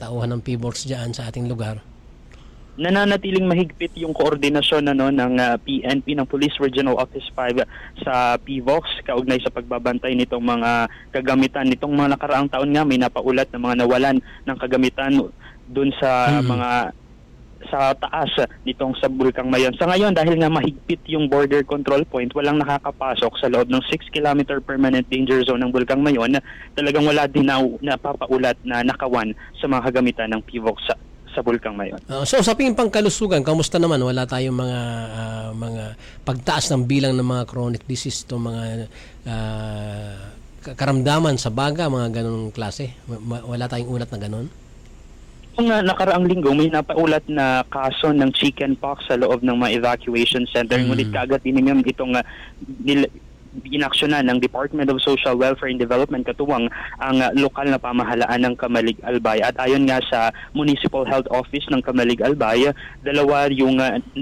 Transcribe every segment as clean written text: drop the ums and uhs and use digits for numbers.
tauhan ng PBOX dyan sa ating lugar? Nananatiling mahigpit yung koordinasyon ng PNP, ng Police Regional Office 5 sa PVOX kaugnay sa pagbabantay nitong mga kagamitan. Nitong mga nakaraang taon nga may napaulat na mga nawalan ng kagamitan dun sa mga sa taas nitong sa Bulkang Mayon. Sa ngayon, dahil nga mahigpit yung border control point, walang nakakapasok sa loob ng 6-kilometer permanent danger zone ng Bulkang Mayon. Talagang wala din na napapaulat na nakawan sa mga kagamitan ng PVOX sa Bulkang Mayon. So sa pangkalusugan, kamusta naman? Wala tayong mga pagtaas ng bilang ng mga chronic disease to mga karamdaman sa baga, mga ganung klase? Wala tayong ulat na ganun? Kung nakaraang linggo, may napaulat na kaso ng chickenpox sa loob ng mga evacuation center. Ngunit kaagad din itong inaksyonan ng Department of Social Welfare and Development katuwang ang lokal na pamahalaan ng Kamalig Albay. At ayon nga sa Municipal Health Office ng Kamalig Albay, dalawa yung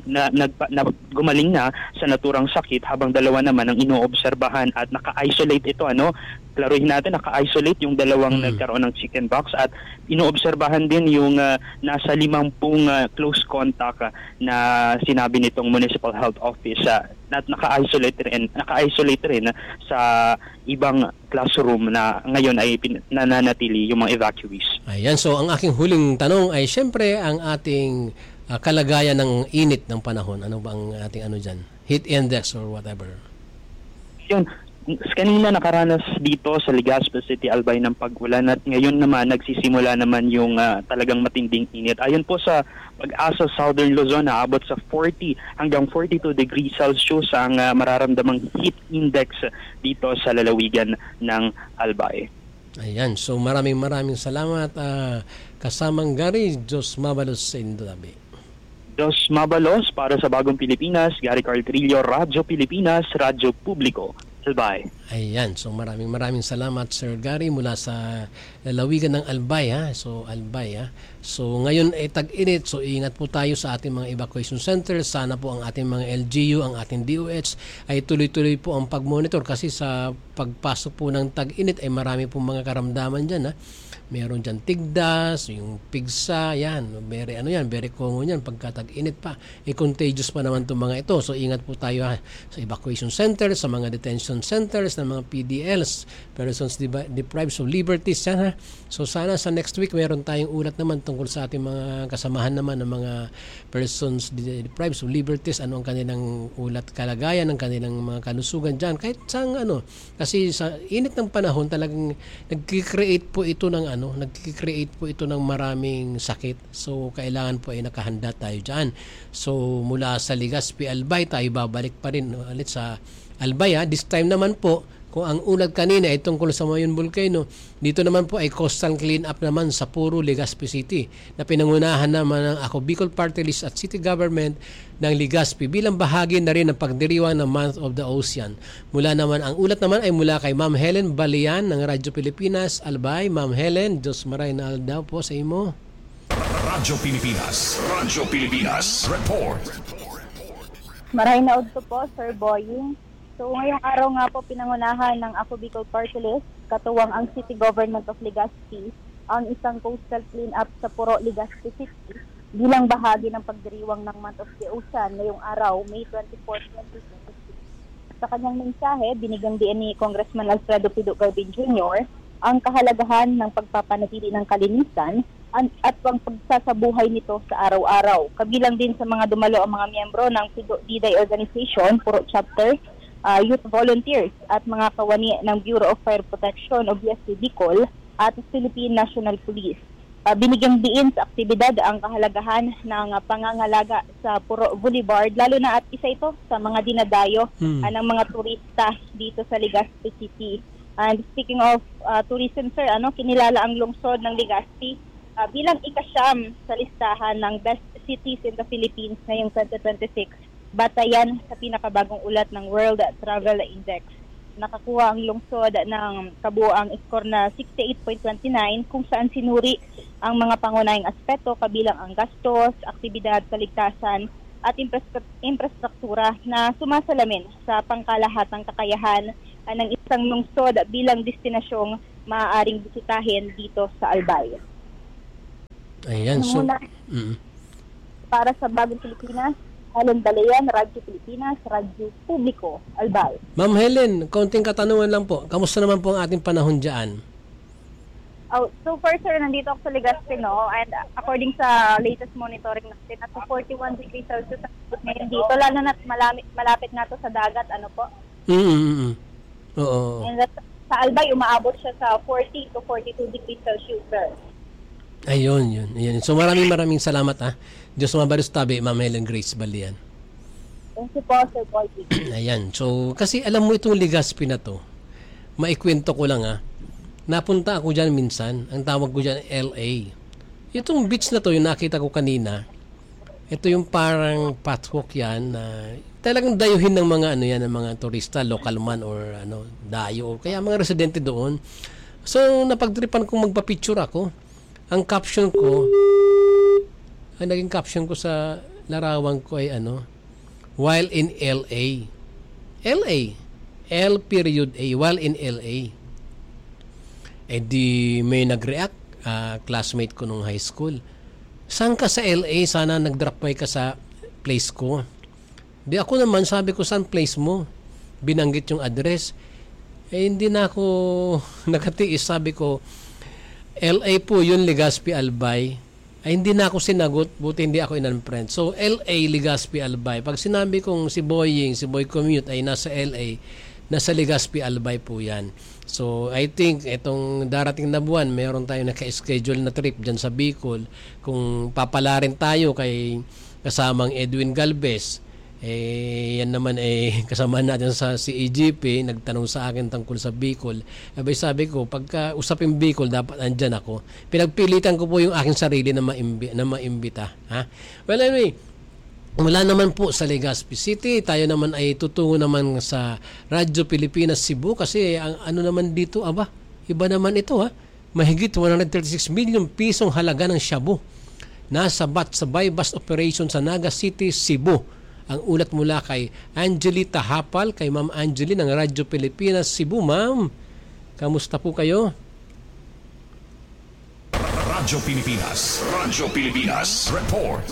gumaling na sa naturang sakit habang dalawa naman ang inoobserbahan at naka-isolate ito. Klaruhin natin, naka-isolate yung dalawang nagkaroon ng chickenpox at inoobserbahan din yung nasa 50 close contact na sinabi nitong Municipal Health Office at naka-isolate rin sa ibang classroom na ngayon ay nananatili yung mga evacuees. Ayan, so ang aking huling tanong ay syempre ang ating kalagayan ng init ng panahon. Ano ba ang ating dyan? Heat index or whatever? Yun. Kanina nakaranas dito sa Legazpi City, Albay ng pag-ulan at ngayon naman nagsisimula naman yung talagang matinding init. Ayon po sa Pag-asa Southern Luzon, aabot sa 40 hanggang 42 degrees Celsius ang mararamdamang heat index dito sa lalawigan ng Albay. Ayan, so maraming salamat kasamang Gary Jos Mabalos sa Indodabi. Jos Mabalos para sa Bagong Pilipinas, Gary Carl Trillo, Radyo Pilipinas, Radyo Publiko. Albay. Ayan, so maraming salamat Sir Gary mula sa lalawigan ng Albay So Albay So ngayon ay tag-init, so ingat po tayo sa ating mga evacuation centers. Sana po ang ating mga LGU, ang ating DOH ay tuloy-tuloy po ang pag-monitor kasi sa pagpasok po ng tag-init ay marami po mga karamdaman diyan Meron dyan tigdas, yung pigsa, very common yan pagka tag-init pa. Contagious pa naman itong mga ito. So ingat po tayo sa evacuation centers, sa mga detention centers ng mga PDLs, persons deprived of liberties So sana sa next week meron tayong ulat naman tungkol sa ating mga kasamahan naman ng mga persons deprived of liberties, ano ang kanilang ulat kalagayan, ng kanilang mga kalusugan dyan. Kahit sang kasi sa init ng panahon talagang nagki-create po ito ng maraming sakit. So kailangan po ay nakahanda tayo dyan. So mula sa Legazpi Albay tayo babalik pa rin ulit sa Albay This time naman po, kung ang ulat kanina ay tungkol sa Mayon Volcano, dito naman po ay coastal clean up naman sa puro Legazpi City na pinangunahan naman ng Ako Bicol Party List at City Government ng Legazpi bilang bahagi na rin ng pagdiriwang ng Month of the Ocean. Ang ulat naman ay mula kay Ma'am Helen Balian ng Radyo Pilipinas, Albay. Ma'am Helen, Diyos maray na daw po sa imo. Radyo Pilipinas, report. Maray na udto po, Sir Boying. So ngayong araw nga po pinangunahan ng Ako Bicol Party List, katuwang ang City Government of Legazpi, ang isang coastal clean-up sa puro Legazpi City bilang bahagi ng pagdiriwang ng Month of the Ocean ngayong araw, May 24, 2026. Sa kanyang mensahe, binigyang diin ni Congressman Alfredo Pido Garbin Jr. ang kahalagahan ng pagpapanatili ng kalinisan at ang pagsasabuhay nito sa araw-araw. Kabilang din sa mga dumalo ang mga miyembro ng Pido Diday Organization, puro chapter, youth volunteers at mga kawani ng Bureau of Fire Protection o BFP Bicol at Philippine National Police. Binigyang diin sa aktibidad ang kahalagahan ng pangangalaga sa Puro Boulevard, lalo na at isa ito sa mga dinadayo ng mga turista dito sa Legazpi City. And speaking of tourism, sir, kinilala ang lungsod ng Legazpi bilang ika-9 sa listahan ng Best Cities in the Philippines ngayong 2026. Batayan sa pinakabagong ulat ng World Travel Index. Nakakuha ang lungsod ng kabuoang score na 68.29 kung saan sinuri ang mga pangunahing aspeto kabilang ang gastos, aktibidad, kaligtasan at infrastruktura na sumasalamin sa pangkalahatang kakayahan ng isang lungsod bilang destinasyong maaaring bisitahin dito sa Albay. Ayan, so Muna, mm. para sa Bagong Pilipinas, Helen Dalayan, Radyo Pilipinas, Radyo Publiko, Albay. Ma'am Helen, konting katanungan lang po. Kamusta naman po ang ating panahon diyan? Oh, so far, sir, nandito ako sa Legazpi, no? And according sa latest monitoring natin, nasa 41 degrees Celsius ang abot ngayon dito. Lalo na malapit na to sa dagat, ano po? Mm. Oo. And sa Albay, umaabot siya sa 40 to 42 degrees Celsius, sir. Ayun, yun. So maraming salamat Diyos mabalos tabi, Ma'am Helen Grace Balian. Thank you po, Sir Paul. Ayan. So, kasi alam mo itong Legazpi na to, maikwento ko lang napunta ako dyan minsan, ang tawag ko dyan LA. Itong beach na to, yung nakita ko kanina, ito yung parang pathwalk yan na talagang dayuhin ng mga ng mga turista, local man or dayo, o kaya mga residente doon. So, napagtripan kong magpa-picture ako. Ang caption ko, ang naging caption ko sa larawan ko ay while in LA. LA. L period A. While in LA. Di may nag-react, classmate ko nung high school. Saan ka sa LA? Sana nag-drop by ka sa place ko. Di ako naman, sabi ko, saan place mo? Binanggit yung address. Hindi na ako nakatiis. Sabi ko, LA po yun, Legazpi, Albay. Hindi na ako sinagot, buti hindi ako in-unfriend. So, LA, Legazpi, Albay. Pag sinabi kong si Boy Commute ay nasa LA, nasa Legazpi, Albay po yan. So, I think itong darating na buwan, mayroon tayong naka-schedule na trip dyan sa Bicol. Kung papalarin tayo kay kasamang Edwin Galvez, yan naman kasama natin sa CEGP, nagtanong sa akin tungkol sa Bicol. Sabi ko, pagka usapin Bicol, dapat andyan ako. Pinagpilitan ko po yung aking sarili na maimbita. Well, anyway, mula naman po sa Legazpi City, tayo naman ay tutungo naman sa Radyo Pilipinas Cebu kasi ang naman dito, iba naman ito mahigit 136 million pisong halaga ng shabu. Nasa sabay bus operation sa Naga City, Cebu. Ang ulat mula kay Angelita Hapal, kay Ma'am Angeli ng Radyo Pilipinas Cebu. Ma'am, kamusta po kayo? Radyo Pilipinas, report.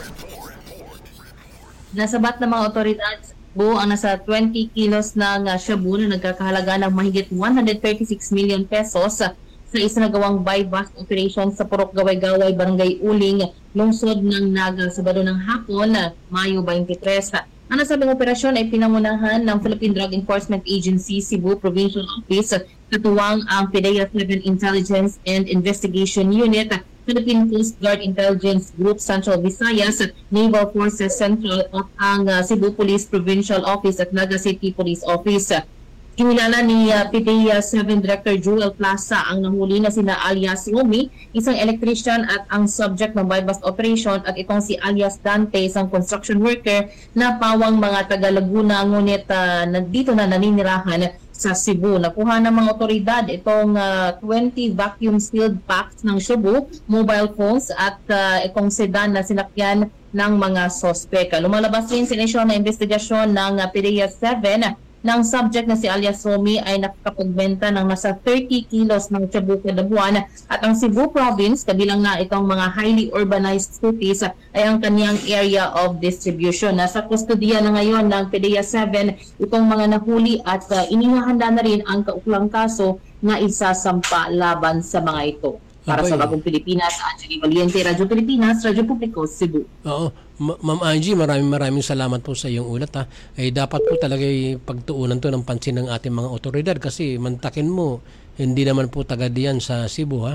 Nasabat ng mga otoridad sa Cebu ang nasa 20 kilos ng shabu na nagkakahalaga ng mahigit 136 million pesos sa isinagawang buy-bust operation sa Purok Gaway-Gaway, Barangay Uling, lungsod ng Naga, Sabado ng hapon, Mayo 23. Ang nasabing operasyon ay pinangunahan ng Philippine Drug Enforcement Agency Cebu Provincial Office, katuwang ang PDEA 7 Intelligence and Investigation Unit, Philippine Coast Guard Intelligence Group Central Visayas, Naval Forces Central at ang Cebu Police Provincial Office at Naga City Police Office. Kinilala ni PDEA 7 Director Joel Plaza ang nahuli na sina alias Yomi, isang electrician at ang subject ng buy-bust operation, at itong si alias Dante, isang construction worker na pawang mga taga Laguna, ngunit nandito na naninirahan sa Cebu. Nakuha ng mga otoridad itong 20 vacuum sealed packs ng shabu, mobile phones at itong sedan na sinakyan ng mga sospek. Lumalabas rin sinisyon na investigasyon ng PDEA 7 ng subject na si alias Somi ay nakakapagbenta ng nasa 30 kilos ng shabu kada buwan, at ang Cebu Province, kabilang na itong mga highly urbanized cities, ay ang kanyang area of distribution. Nasa kustodiya na ngayon ng PDEA 7 itong mga nahuli at inihahanda na rin ang kauklang kaso na isasampa laban sa mga ito. Para sa Bagong Pilipinas, Angeli Valiente, Radyo Pilipinas, Radyo Publiko, Cebu. Oo. Ma'am Angie, maraming salamat po sa iyong ulat. Dapat po talaga pagtuunan to ng pansin ng ating mga otoridad kasi mantakin mo, hindi naman po taga diyan sa Cebu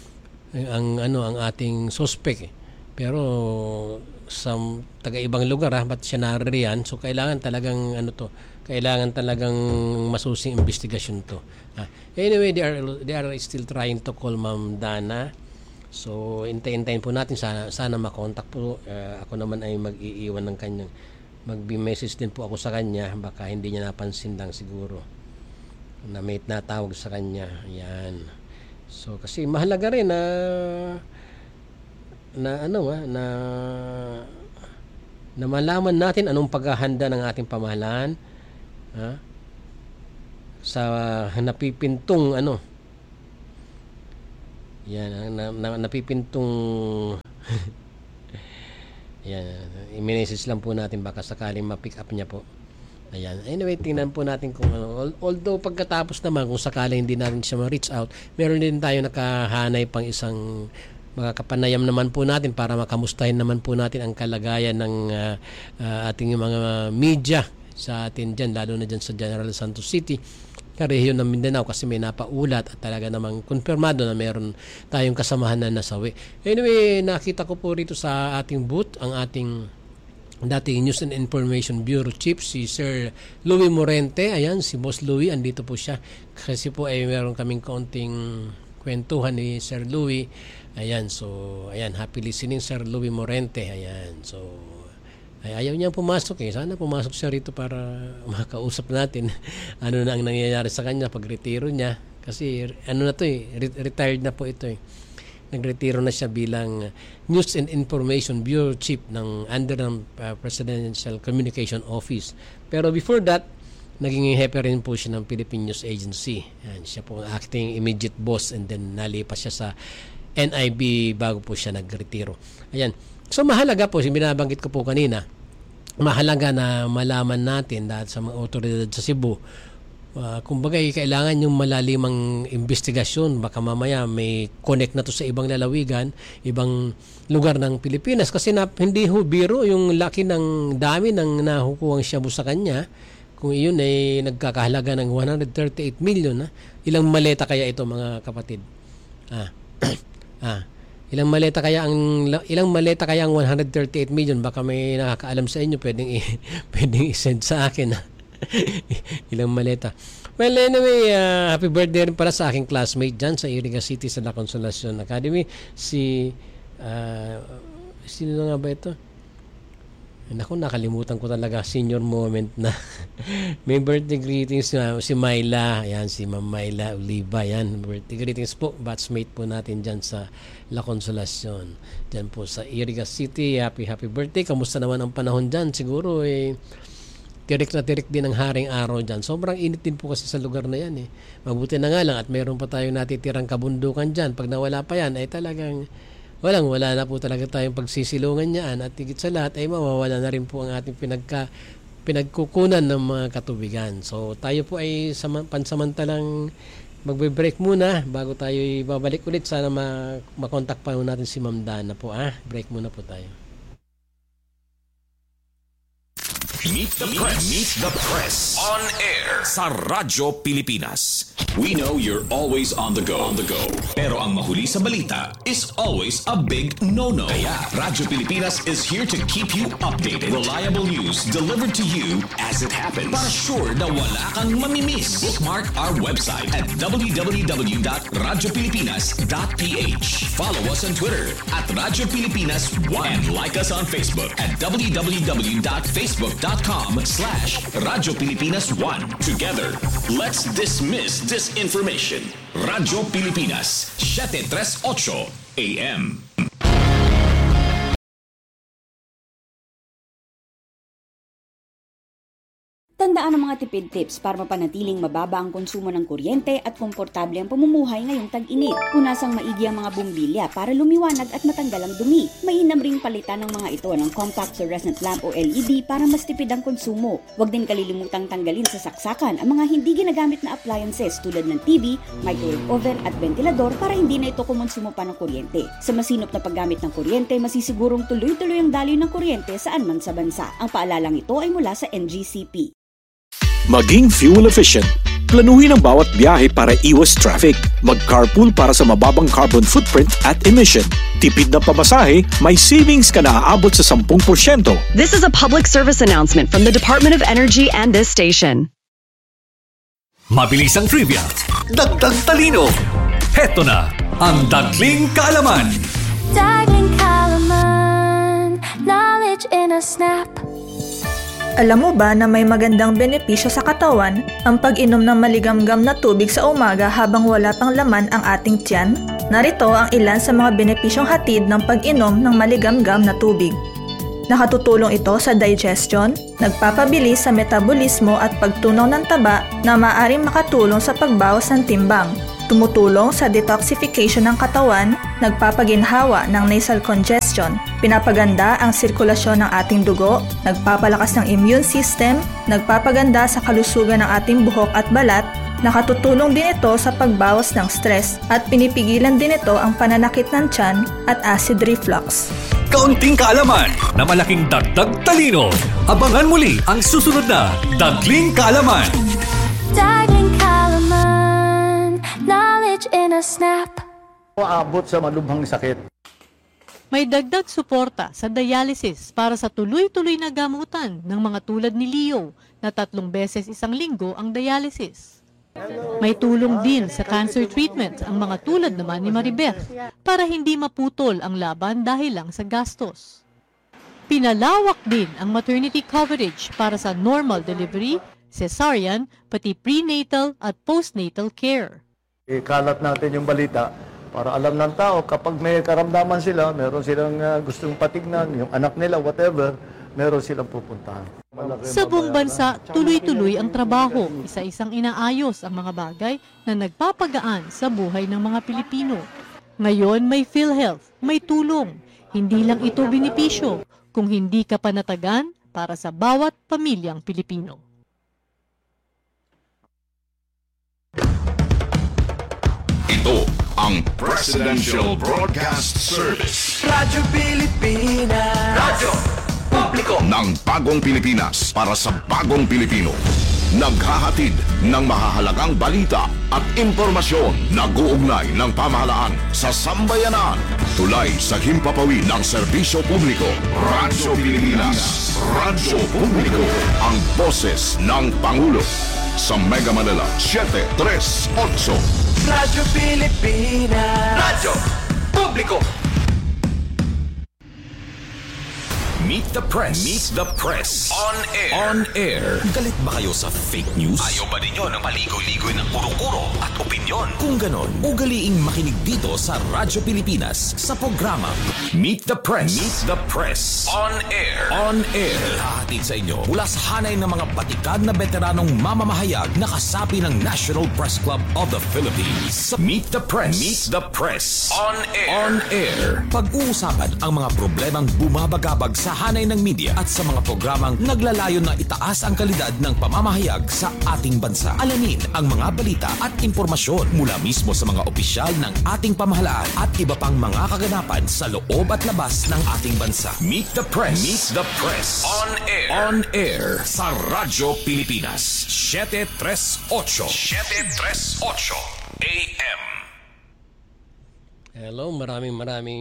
ang ating suspect. Pero sa taga ibang lugar ba't siya naririyan? So kailangan talagang kailangan talagang masusing investigasyon to. Anyway, they are still trying to call Ma'am Dana. So, hintayin po natin. Sana makontak po. Ako naman ay mag-iiwan ng kanyang, mag-message din po ako sa kanya. Baka hindi niya napansin lang siguro na may natawag sa kanya. Ayan. So, kasi mahalaga rin na malaman natin anong paghahanda ng ating pamahalaan sa napipintong napipintong i-message lang po natin baka sakaling ma-pick up niya po. Ayan. Anyway, tingnan po natin kung ano. Although pagkatapos naman, kung sakaling hindi natin siya ma-reach out, meron din tayo nakahanay pang isang makakapanayam naman po natin para makamustahin naman po natin ang kalagayan ng ating mga media sa atin dyan, lalo na dyan sa General Santos City, rehiyon ng Mindanao, kasi may napaulat at talaga namang konfirmado na meron tayong kasamahan na nasawi. Anyway, nakita ko po rito sa ating booth ang ating dating News and Information Bureau Chief, si Sir Louie Morente. Ayan, si Boss Louie, andito po siya. Kasi po ay meron kaming kaunting kwentuhan ni Sir Louie. Ayan, so, ayan, happy listening Sir Louie Morente. Ayan, so, ayaw niya pumasok eh. Sana pumasok siya rito para makausap natin ano na ang nangyayari sa kanya pag retiro niya. Kasi ano na to eh, retired na po ito eh. Nagretiro na siya bilang News and Information Bureau Chief ng under ng Presidential Communication Office. Pero before that, naging hepe rin po siya ng Philippine News Agency. Ayan, siya po acting immediate boss and then nalipas siya sa NIB bago po siya nagretiro. Ayan. So mahalaga po, binabanggit ko po kanina, mahalaga na malaman natin dahil sa mga otoridad sa Cebu, kumbaga kailangan yung malalimang investigasyon, baka mamaya may connect na to sa ibang lalawigan, ibang lugar ng Pilipinas, kasi hindi ho biro yung laki ng dami ng nahukuhang shabu sa kanya. Kung iyon ay nagkakahalaga ng 138 million, ilang maleta kaya ito mga kapatid? Ilang maleta kaya ang 138 million? Baka may nakakaalam sa inyo, pwedeng i-send sa akin. Ilang maleta. Well, anyway, happy birthday rin pala sa aking classmate dyan sa Iriga City sa La Consolacion Academy. Sino na nga ba ito? Naku, nakalimutan ko talaga, senior moment na. May birthday greetings si Myla. Ayan, si Ma'am Myla Oliva. Ayan, birthday greetings po. Batchmate po natin dyan sa La Consolacion. Dyan po sa Iriga City. Happy birthday. Kamusta naman ang panahon dyan? Siguro tirik na tirik din ang haring araw dyan. Sobrang init din po kasi sa lugar na yan eh. Mabuti na nga lang at mayroon pa tayong natitirang kabundukan dyan. Pag nawala pa yan ay talagang wala na po talaga tayong pagsisilungan niyan, at higit sa lahat ay mawawala na rin po ang ating pinagkukunan ng mga katubigan. So tayo po ay pansamantalang magbe-break muna bago tayo babalik ulit. Sana makontak pa natin si Ma'am Dana po. Break muna po tayo. Meet the press on air sa Radyo Pilipinas. We know you're always on the go. Pero ang mahuli sa balita is always a big no-no. Kaya Radyo Pilipinas is here to keep you updated. Reliable news delivered to you as it happens. Para sure na wala kang mamimiss. Bookmark our website at www.radiopilipinas.ph. Follow us on Twitter at Radyo Pilipinas 1 and like us on Facebook at www.facebook.com/Radyo Pilipinas 1. Together, let's dismiss disinformation. Radyo Pilipinas, 738 AM. Tandaan ang mga tipid tips para mapanatiling mababa ang konsumo ng kuryente at komportable ang pamumuhay ngayong tag-init. Punasang maigi ang mga bumbilya para lumiwanag at matanggal ang dumi. Mainam ring palitan ng mga ito ng compact fluorescent lamp o LED para mas tipid ang konsumo. Huwag din kalilimutang tanggalin sa saksakan ang mga hindi ginagamit na appliances tulad ng TV, microwave oven at ventilador para hindi na ito kumonsumo pa ng kuryente. Sa masinop na paggamit ng kuryente, masisigurong tuloy-tuloy ang daloy ng kuryente saan man sa bansa. Ang paalalang ito ay mula sa NGCP. Maging fuel efficient. Planuhin ang bawat biyahe para iwas traffic. Mag-carpool para sa mababang carbon footprint at emission. Tipid na pamasahe, may savings ka na aabot sa 10%. This is a public service announcement from the Department of Energy and this station. Mabilis ang trivia. Dagdag talino. Heto na ang Dagling Kaalaman. Dagling Kaalaman. Knowledge in a snap. Alam mo ba na may magandang benepisyo sa katawan ang pag-inom ng maligamgam na tubig sa umaga habang wala pang laman ang ating tiyan? Narito ang ilan sa mga benepisyong hatid ng pag-inom ng maligamgam na tubig. Nakatutulong ito sa digestion, nagpapabilis sa metabolismo at pagtunaw ng taba na maaaring makatulong sa pagbawas ng timbang. Tumutulong sa detoxification ng katawan, nagpapaginhawa ng nasal congestion digestion. Pinapaganda ang sirkulasyon ng ating dugo, nagpapalakas ng immune system, nagpapaganda sa kalusugan ng ating buhok at balat, nakatutulong din ito sa pagbawas ng stress at pinipigilan din ito ang pananakit ng tiyan at acid reflux. Kaunting kaalaman na malaking dagdag talino. Abangan muli ang susunod na Dagling Kaalaman. Dagling Kaalaman, knowledge in a snap. Aabot sa malubhang sakit. May dagdag suporta sa dialysis para sa tuloy-tuloy na gamutan ng mga tulad ni Leo na 3 beses isang linggo ang dialysis. May tulong din sa cancer treatment ang mga tulad naman ni Maribeth para hindi maputol ang laban dahil lang sa gastos. Pinalawak din ang maternity coverage para sa normal delivery, cesarean, pati prenatal at postnatal care. Ikalat natin yung balita para alam ng tao kapag may karamdaman sila, meron silang gustong patignan, yung anak nila, whatever, meron silang pupuntahan. Sa buong bansa, tuloy-tuloy ang trabaho, isa-isang inaayos ang mga bagay na nagpapagaan sa buhay ng mga Pilipino. Ngayon may PhilHealth, may tulong. Hindi lang ito benepisyo, kung hindi ka panatagan para sa bawat pamilyang Pilipino. Ito ang Presidential Broadcast Service. Radyo Pilipinas. Radyo Publiko ng bagong Pilipinas para sa bagong Pilipino. Naghahatid ng mahahalagang balita at impormasyon na guugnay ng pamahalaan sa sambayanan. Tulay sa himpapawid ng serbisyo publiko. Radyo Pilipinas. Radyo Publiko. Ang boses ng Pangulo. Sa Mega Manila, 738. Radyo Pilipinas. Radyo Publiko. Meet the Press. Meet the Press. On air. On air. Galit ba kayo sa fake news? Ayaw ba ninyo ng paligoy-ligoy ng kuro-kuro at opinyon? Kung ganon, ugaliing makinig dito sa Radyo Pilipinas sa programa Meet the Press. Meet the Press. On air. On air. Hahatid sa inyo mula sa hanay ng mga batikad na veteranong mamamahayag na kasapi ng National Press Club of the Philippines. Meet the Press. Meet the Press. On air. On air. Pag-uusapan ang mga problemang bumabagabag sa hanay ng media at sa mga programang naglalayon na itaas ang kalidad ng pamamahayag sa ating bansa. Alamin ang mga balita at impormasyon mula mismo sa mga opisyal ng ating pamahalaan at iba pang mga kaganapan sa loob at labas ng ating bansa. Meet the Press. Meet the Press. On air. On air sa Radyo Pilipinas. 738. 738 AM. Hello, maraming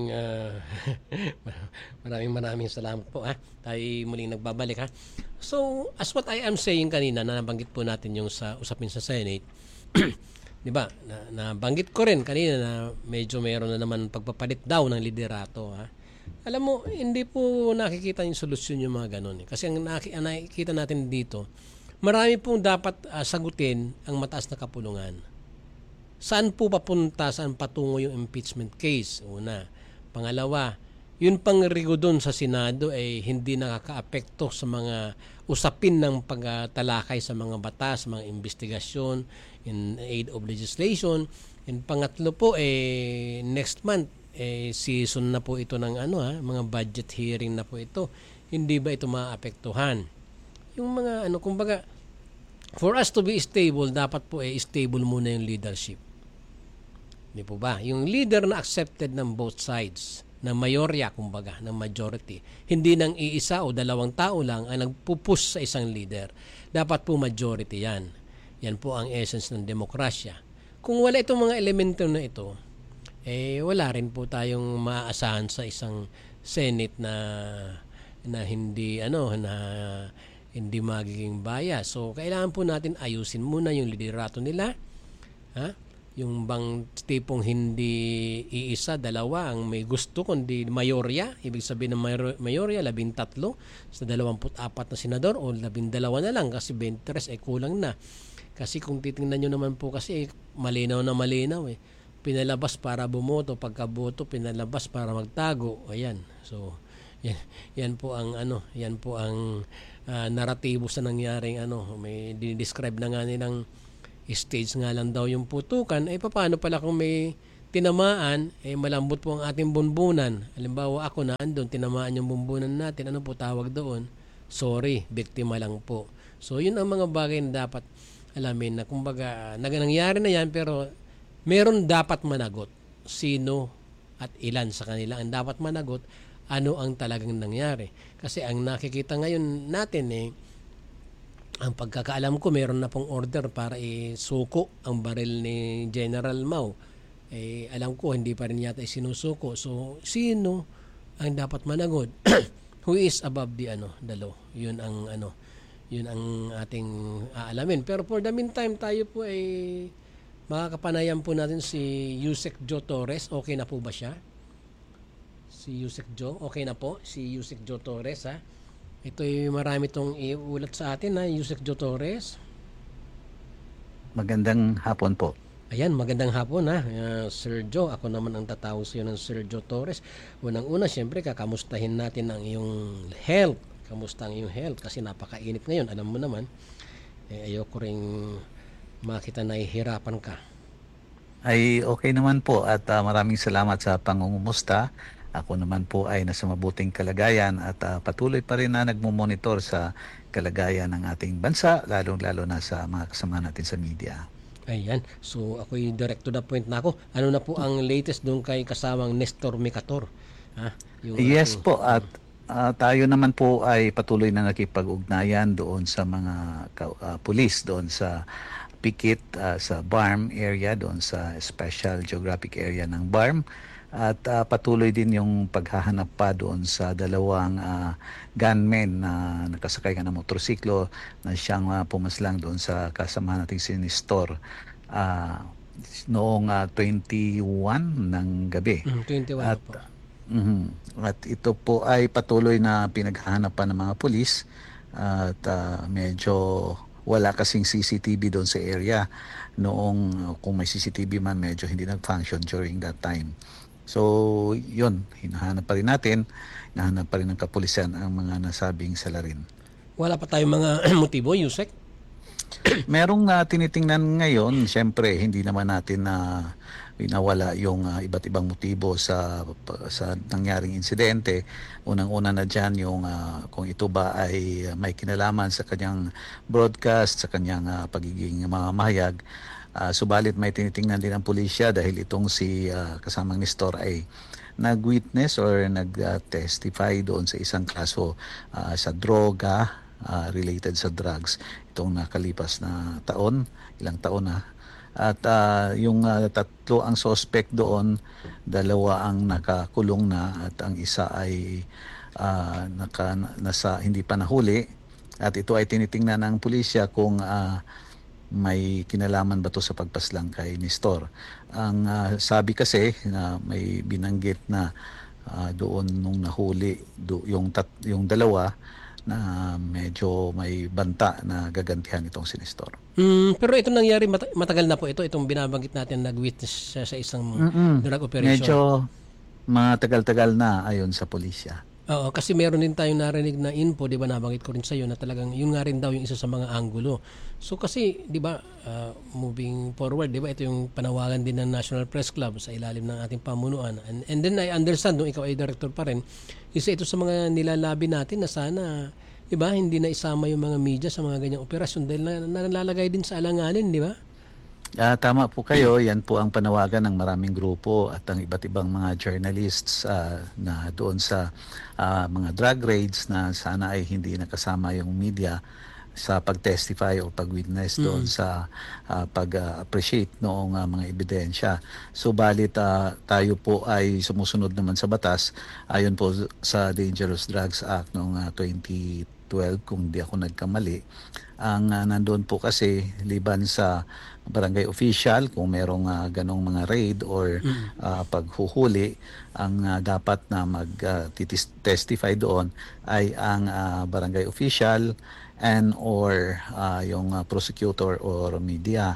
salamat po Tayo muling nagbabalik So, as what I am saying kanina na nabanggit po natin yung sa usapin sa Senate, 'di ba? Nabanggit ko rin kanina na medyo mayroon na naman pagpapalit daw ng liderato Alam mo, hindi po nakikita yung solusyon yung mga ganun Kasi ang nakikita natin dito, marami pong dapat sagutin ang mataas na kapulungan. Saan po papunta, saan patungo yung impeachment case? Una. Pangalawa, yun pang rigo doon sa Senado ay hindi nakakaapekto sa mga usapin ng pagtalakay sa mga batas, mga investigasyon, in aid of legislation. And pangatlo po, next month, season na po ito ng mga budget hearing na po ito. Hindi ba ito maapektuhan? Yung mga kumbaga, for us to be stable, dapat po stable muna yung leadership. Di po ba? Yung leader na accepted ng both sides, na mayorya, kumbaga, ng majority. Hindi nang iisa o dalawang tao lang ang nagpupush sa isang leader. Dapat po majority yan. Yan po ang essence ng demokrasya. Kung wala itong mga elemento na ito, wala rin po tayong maaasahan sa isang Senate na hindi hindi magiging bias. So, kailangan po natin ayusin muna yung liderato nila. Yung bang tipong hindi iisa, dalawa ang may gusto, kundi mayorya. Ibig sabihin ng mayorya, 13 sa 24 na senador o 12 na lang kasi 23 kulang na. Kasi kung titingnan nyo naman po kasi malinaw na malinaw Pinalabas para bumoto, pagkaboto pinalabas para magtago. Ayan. So, yan po ang naratibo sa nangyaring may dinidescribe na nga nilang stage nga lang daw yung putukan. Paano pala kung may tinamaan, malambot po ang ating bunbunan. Halimbawa ako na andun, tinamaan yung bunbunan natin. Ano po tawag doon? Sorry, biktima lang po. So yun ang mga bagay na dapat alamin na kumbaga nangyari na yan pero meron dapat managot. Sino at ilan sa kanila ang dapat managot, ano ang talagang nangyari. Kasi ang nakikita ngayon natin ang pagkakaalam ko meron na pong order para isuko ang baril ni General Mao. Alam ko hindi pa rin yata isinusuko. So sino ang dapat managot? Who is above the law? Yun ang ating aalamin. Pero for the meantime tayo po ay makakapanayan po natin si Yusek Joe Torres. Okay na po ba siya? Si Yusek Joe, okay na po si Yusek Joe Torres ha. Ito ay marami tong iulat sa atin ha, Yusek Joe Torres. Magandang hapon po. Ayan, magandang hapon ha, Sir Joe. Ako naman ang tatawag sa iyo ng Sir Joe Torres. Unang-una, siyempre, kakamustahin natin ang iyong health. Kamusta ang iyong health? Kasi napakainit ngayon, alam mo naman. Ayoko rin makita na ihirapan ka. Ay okay naman po at maraming salamat sa pangungumusta. Ako naman po ay nasa mabuting kalagayan at patuloy pa rin na nagmumonitor sa kalagayan ng ating bansa, lalong-lalo na sa mga kasama natin sa media. Ayan. So, ako'y direct to the point na ako. Ano na po ang latest doon kay kasamang Nestor Micator? Yes po. At tayo naman po ay patuloy na nakipag-ugnayan doon sa mga pulis doon sa Pikit, sa BARM area, doon sa Special Geographic Area ng BARM. At patuloy din yung paghahanap pa doon sa dalawang gunmen na nakasakay ng motorsiklo na siyang pumaslang doon sa kasama nating si Nestor noong 21 ng gabi. 21 at, po. At ito po ay patuloy na pinaghahanap pa ng mga pulis at medyo wala kasing CCTV doon sa area noong kung may CCTV man medyo hindi nag-function during that time. So, yun, hinahanap pa rin natin, hinahanap pa rin ng kapulisan ang mga nasabing salarin. Wala pa tayong mga motibo, Yusek? Merong tinitingnan ngayon, siyempre, hindi naman natin winawala yung iba't ibang motibo sa nangyaring insidente. Unang-una na dyan yung kung ito ba ay may kinalaman sa kanyang broadcast, sa kanyang pagiging mamahayag. Subalit may tinitingnan din ang pulisya dahil itong si kasamang Nestor ay nag-witness or nag-testify doon sa isang kaso sa droga related sa drugs itong nakalipas na taon, ilang taon na. At yung tatlo ang suspect doon, dalawa ang nakakulong na at ang isa ay nasa hindi pa nahuli. At ito ay tinitingnan ng pulisya kung may kinalaman ba to sa pagpaslang kay Nestor. Ang sabi kasi na may binanggit na doon nung nahuli yung dalawa na medyo may banta na gagantihan itong si Nestor. Pero ito nangyari matagal na po itong binabanggit natin, nag-witness sa isang drug operation. Medyo matagal-tagal na ayon sa pulisya. Oo, kasi meron din tayong narinig na info, di ba, nabanggit ko rin sa iyo na talagang yun nga rin daw yung isa sa mga anggulo. So kasi, di ba, moving forward, di ba, ito yung panawagan din ng National Press Club sa ilalim ng ating pamunuan. And then I understand, nung ikaw ay director pa rin, isa ito sa mga nilalabi natin na sana, di ba, hindi na isama yung mga media sa mga ganyang operasyon dahil nalalagay din sa alanganin, di ba? Tama po kayo, yan po ang panawagan ng maraming grupo at ang iba't ibang mga journalists na doon sa mga drug raids na sana ay hindi nakasama yung media sa pag-testify o pag-witness doon sa pag-appreciate noong mga ebidensya. Subalit tayo po ay sumusunod naman sa batas ayon po sa Dangerous Drugs Act noong 2012 kung di ako nagkamali. Ang nandoon po kasi liban sa barangay official kung merong ganong mga raid or paghuhuli, ang dapat na mag-testify doon ay ang barangay official and or yung prosecutor or media.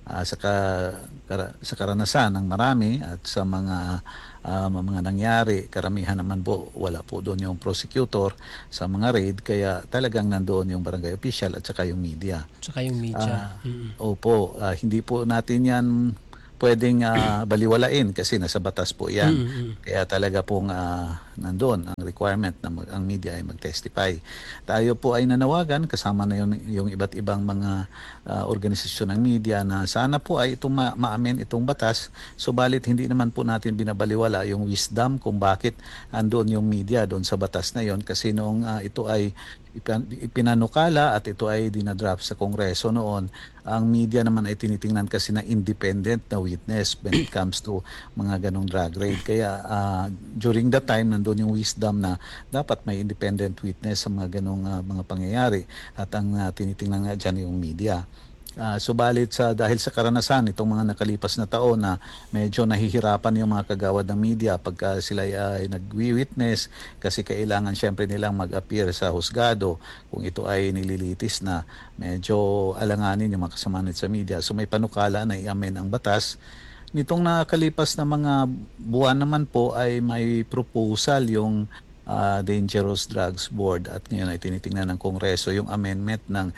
Sa karanasan ng marami at sa mga nangyari, karamihan naman po wala po doon yung prosecutor sa mga raid, kaya talagang nandoon yung barangay official at saka yung media. Saka yung media. Opo, hindi po natin yan pwedeng baliwalain kasi nasa batas po yan. Kaya talaga pong nandoon ang requirement na ang media ay mag-testify. Tayo po ay nanawagan kasama na yung iba't ibang mga organisasyon ng media na sana po ay ma-amen itong batas, subalit hindi naman po natin binabaliwala yung wisdom kung bakit andoon yung media doon sa batas na yon, kasi noong ito ay ipinanukala at ito ay dinadraft sa Kongreso noon, ang media naman ay tinitingnan kasi na independent na witness when it comes to mga ganong drug raid. Kaya during that time, nandun yung wisdom na dapat may independent witness sa mga ganong mga pangyayari, at ang tinitingnan nga dyan yung media. Subalit dahil sa karanasan itong mga nakalipas na taon na medyo nahihirapan yung mga kagawad ng media pagka sila ay nagwi-witness, kasi kailangan syempre nilang mag-appear sa husgado kung ito ay nililitis na, medyo alanganin yung mga kasama sa media. So may panukala na i-amen ang batas. Nitong nakalipas na mga buwan naman po ay may proposal yung Dangerous Drugs Board, at ngayon ay tinitingnan ng Kongreso yung amendment ng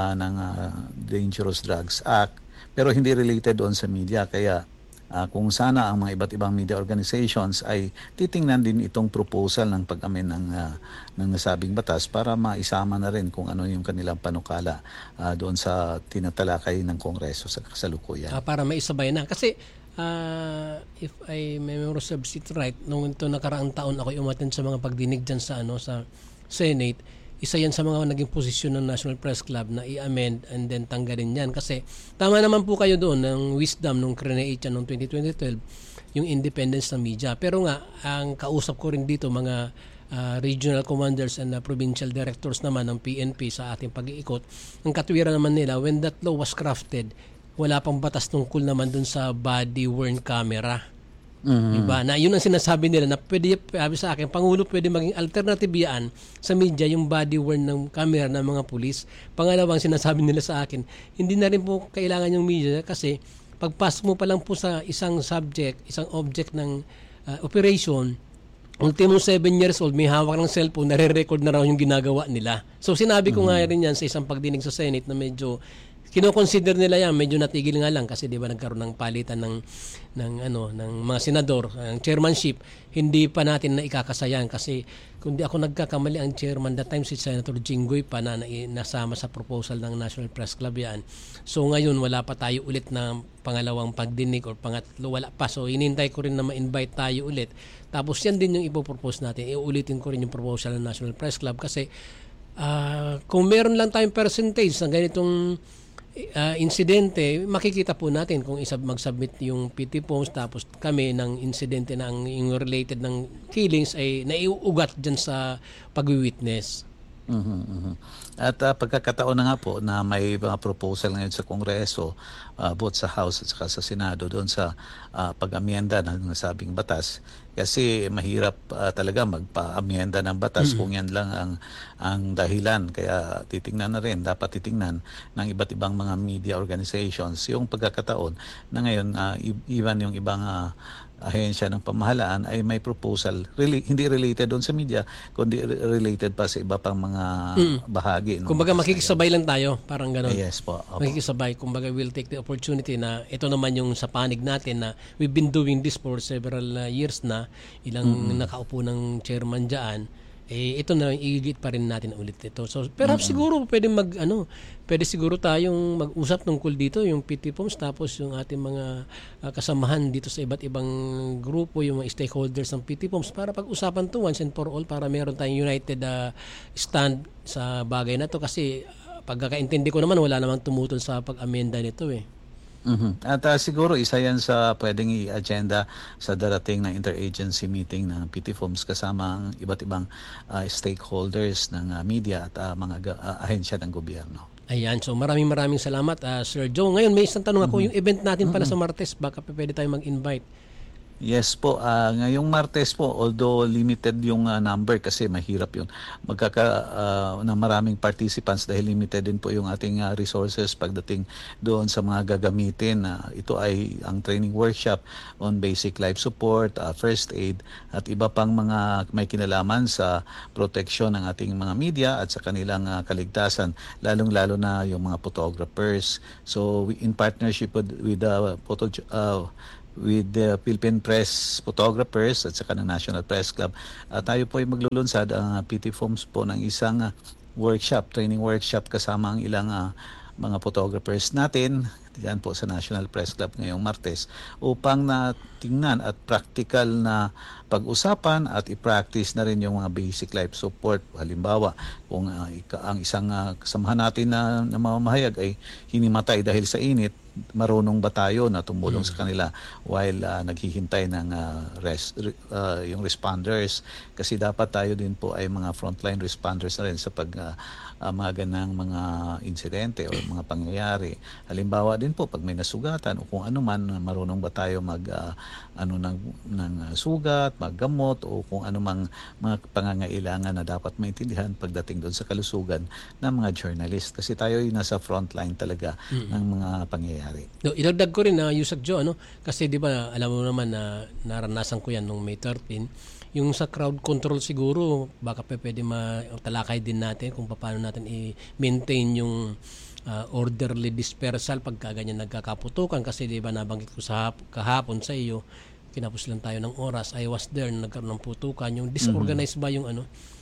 Dangerous Drugs Act, pero hindi related doon sa media. Kaya kung sana ang mga iba't ibang media organizations ay titingnan din itong proposal ng pag-amend ng nasabing batas para maisama na rin kung ano yung kanilang panukala doon sa tinatalakay ng Kongreso sa kasalukuyan. Para maisabay na. Kasi if I remember it right, nung ito nakaraang taon ako umattend sa mga pagdinig dyan sa Senate, isa yan sa mga naging posisyon ng National Press Club na i-amend and then tanggalin yan. Kasi tama naman po kayo doon ng wisdom nung create yan noong 2012, yung independence ng media. Pero nga, ang kausap ko rin dito mga regional commanders and provincial directors naman ng PNP sa ating pag-iikot, ang katwiran naman nila, when that law was crafted, wala pang batas tungkol naman dun sa body-worn camera. Diba? Na yun ang sinasabi nila na pwede, sabi sa akin, Pangulo, pwede maging alternative yan sa media, yung body-worn ng camera ng mga pulis. Pangalawang sinasabi nila sa akin, hindi na rin po kailangan yung media kasi pagpasok mo pa lang po sa isang subject, isang object ng operation, ultimo 7 years old, may hawak ng cellphone, nare-record na raw yung ginagawa nila. So sinabi ko nga rin yan sa isang pagdinig sa Senate na medyo kino-consider nila yan, medyo natigil nga lang kasi 'di ba nagkaroon ng palitan ng mga senador, ang chairmanship, hindi pa natin na ikakasayan kasi kung di ako nagkakamali ang chairman that time si Senator Jinggoy pa na nasama sa proposal ng National Press Club yan. So ngayon wala pa tayo ulit na pangalawang pagdinig or pangatlo, wala pa. So inintay ko rin na ma-invite tayo ulit. Tapos yan din yung ipopropose natin. Iulitin ko rin yung proposal ng National Press Club kasi kung meron lang tayong percentage ng ganitong insidente, makikita po natin kung mag-submit yung PT forms tapos kami ng insidente na yung related ng killings ay naiuugat dyan sa pag-witness. At pagkakataon na nga po na may mga proposal ngayon sa Kongreso, both sa House at saka sa Senado doon sa pag-amyenda ng nasabing batas, kasi mahirap talaga magpa-amyenda ng batas kung yan lang ang dahilan. Kaya dapat titingnan ng iba't ibang mga media organizations yung pagkakataon na ngayon even yung ibang ahensya ng pamahalaan ay may proposal hindi related doon sa media kundi related pa sa iba pang mga bahagi. Kumbaga makikisabay lang tayo, parang gano'n. Yes po. Opo. Makikisabay. Kumbaga we'll take the opportunity na ito naman yung sa panig natin na we've been doing this for several years na, ilang nakaupo ng chairman dyan, ito na igigit pa rin natin ulit ito. So perhaps siguro pwede siguro tayong mag-usap tungkol dito yung PT forms tapos yung ating mga kasamahan dito sa iba't ibang grupo, yung mga stakeholders ng PT forms para pag-usapan to once and for all para meron tayong united stand sa bagay na to kasi pagkakaintindi ko naman wala namang tumutol sa pag-amenda nito At siguro isa yan sa pwedeng i-agenda sa darating na interagency meeting ng PT forms kasama ang iba't ibang stakeholders ng media at mga ahensya ng gobyerno. Ayan, so maraming salamat Sir Joe. Ngayon may isang tanong ako, yung event natin pala sa Martes, baka pwede tayo mag-invite. Yes po, ngayong Martes po, although limited yung number kasi mahirap yun, na maraming participants dahil limited din po yung ating resources pagdating doon sa mga gagamitin. Ito ay ang training workshop on basic life support, first aid, at iba pang mga may kinalaman sa proteksyon ng ating mga media at sa kanilang kaligtasan, lalong-lalo na yung mga photographers. So in partnership with the Philippine Press Photographers at saka ng National Press Club, tayo po ay maglulunsad ang PT Films po ng isang training workshop kasama ang ilang mga photographers natin diyan po sa National Press Club ngayong Martes upang tingnan at practical na pag-usapan at i-practice na rin yung mga basic life support. Halimbawa, kung ang isang kasamahan natin na mamamahayag ay hinimatay dahil sa init, marunong ba tayo na tumulong sa kanila while naghihintay ng yung responders, kasi dapat tayo din po ay mga frontline responders na rin sa mga ganang mga insidente o mga pangyayari. Halimbawa din po pag may nasugatan o kung ano man, marunong ba tayo ng sugat, maggamot o kung ano mang mga pangangailangan na dapat maintindihan pagdating doon sa kalusugan ng mga journalist, kasi tayo ay nasa frontline talaga ng mga pangyayari. No, idagdag ko rin na Yusek Joe, kasi di ba alam mo naman na naranasan ko yan nung May 13, yung sa crowd control siguro baka pwede matalakay din natin kung paano natin i-maintain yung orderly dispersal pagka ganyan nagkakaputukan, kasi di ba nabanggit ko sa kahapon sa iyo, kinapos lang tayo ng oras, I was there na nagkaroon ng putukan, yung disorganized ba yung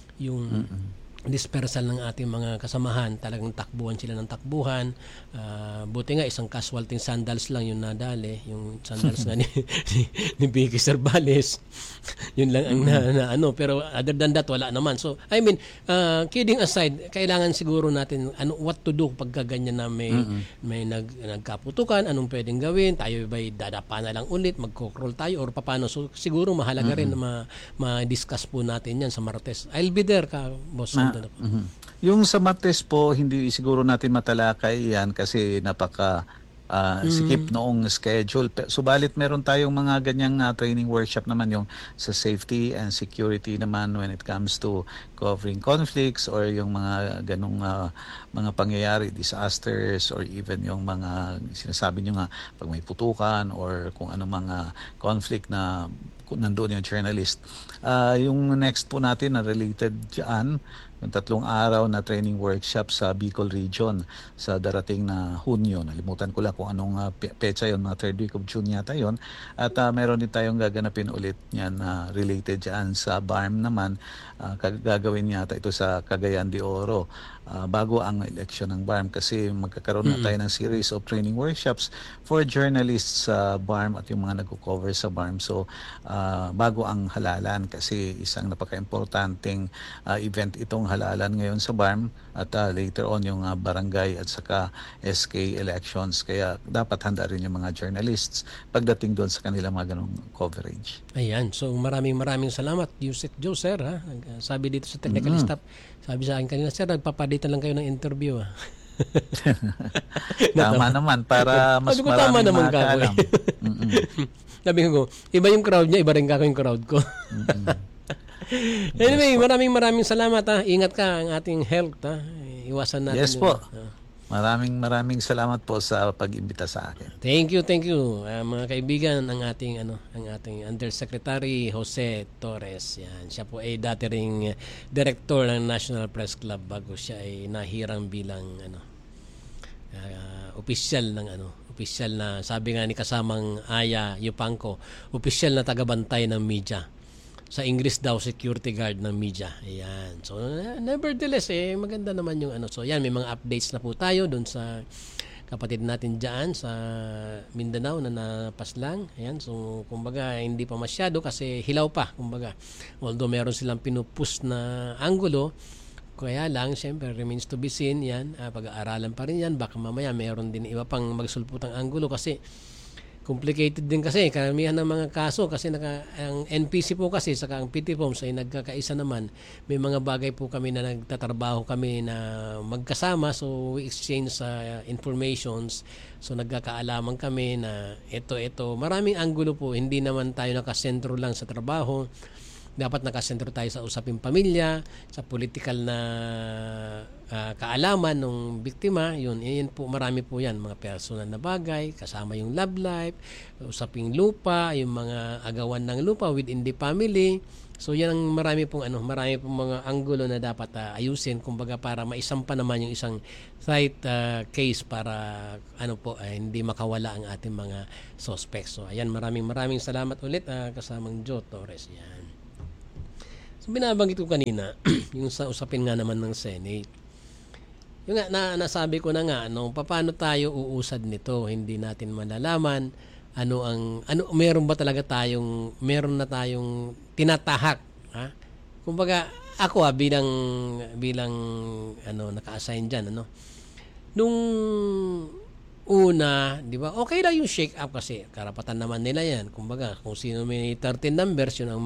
dispersal ng ating mga kasamahan, talagang takbuhan sila ng takbuhan. Buti nga isang casualty sandals lang yung nadali, yung sandals nga ni Vicky Cervales. Yun lang ang pero other than that wala naman. So I mean, kidding aside, kailangan siguro natin what to do pagka ganyan na may nagkaputukan, anong pwedeng gawin, tayo ba'y dadapa na lang ulit, magko-crawl tayo or paano. So siguro mahalaga rin na ma-discuss po natin yan sa Martes. I'll be there ka, boss. Yung sa Martes po, hindi siguro natin matalakay yan kasi napaka sikip noong schedule. Subalit meron tayong mga ganyang training workshop naman yung sa safety and security naman when it comes to covering conflicts or yung mga ganong mga pangyayari, disasters, or even yung mga sinasabi nyo nga pag may putukan or kung ano mga conflict na nandoon yung journalist. Yung next po natin na related dyan, yung 3 araw na training workshop sa Bicol Region sa darating na Hunyo. Nalimutan ko lang kung anong petsa yun, mga 3rd week of June yata yun. At meron din tayong gaganapin ulit yan related dyan sa BARM naman. Gagawin yata ito sa Cagayan de Oro bago ang election ng BARM, kasi magkakaroon na tayo ng series of training workshops for journalists sa BARM at yung mga nagko-cover sa BARM. So bago ang halalan, kasi isang napaka-importanting event itong halalan ngayon sa BARM at later on yung barangay at saka SK elections, kaya dapat handa rin yung mga journalists pagdating doon sa kanilang mga ganong coverage. Ayan, so maraming salamat Yusek Joe, sir. Sabi dito sa technical staff, sabi sa akin kanina, sir, nagpapalitan lang kayo ng interview. Tama naman, para mas marami makakaalam. Sabi ko, iba yung crowd niya, iba rin yung crowd ko. Anyway, maraming salamat. Ingat ka ang ating health. Iwasan natin. Yes po. Maraming salamat po sa pag-imbita sa akin. Thank you. Mga kaibigan, ang ating Undersecretary Jose Torres. Yan, siya po ay dati ring director ng National Press Club bago siya ay nahirang bilang opisyal na, sabi nga ni kasamang Aya Yupanco, opisyal na tagabantay ng media. Sa English daw, security guard ng media. Ayan. So, nevertheless, maganda naman yung So, yan, may mga updates na po tayo doon sa kapatid natin dyan sa Mindanao na napaslang. Ayan. So, kumbaga, hindi pa masyado kasi hilaw pa. Kumbaga, although meron silang pinupush na anggulo, kaya lang, syempre, remains to be seen. Yan. Pag-aaralan pa rin yan. Baka mamaya meron din iba pang magsulputang anggulo kasi complicated din kasi karamihan ng mga kaso kasi ang NPC po kasi saka ang PT Forms ay nagkakaisa naman. May mga bagay po kami na nagtatrabaho kami na magkasama, so we exchange informations, so nagkakaalaman kami na ito maraming anggulo po, hindi naman tayo nakasentro lang sa trabaho. Dapat nakasentro tayo sa usaping pamilya, sa political na kaalaman ng biktima. Yun po, marami po yan. Mga personal na bagay, kasama yung love life, usaping lupa, yung mga agawan ng lupa within the family. So yan ang marami pong mga anggulo na dapat ayusin, kumbaga para maisampa naman yung isang site case para hindi makawala ang ating mga suspects. So ayan, maraming salamat ulit kasamang Joe Torres. Yan. So, binabanggit ko kanina, yung sa usapin nga naman ng Senate. Yung nga, nasabi ko na nga, paano tayo uusad nito? Hindi natin malalaman meron na tayong tinatahak. Ha? Kumbaga, ako bilang naka-assign dyan, nung una, di ba, okay lang yung shake up kasi karapatan naman nila yan. Kumbaga, kung sino may 13 numbers, yun